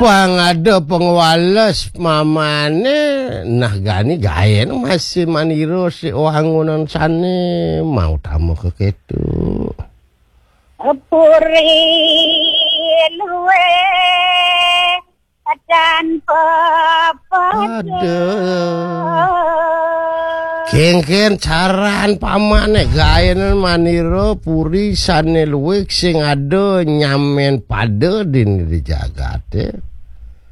Pangada pengwalas mamane nah gani gayen masih maniro si wangunan sane mau tamu ke ketu. Puri luwe dan Kengken caran pamane gayenan maniro puri sane luwek sing ada nyamen pada di jagate.